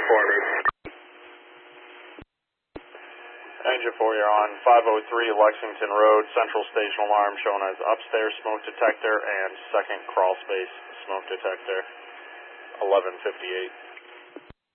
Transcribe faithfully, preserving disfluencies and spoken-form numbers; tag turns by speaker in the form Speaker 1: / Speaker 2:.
Speaker 1: Corby.
Speaker 2: Engine four, you're on five oh three Lexington Road, central station alarm shown as upstairs smoke detector and second crawl space smoke detector, eleven fifty-eight.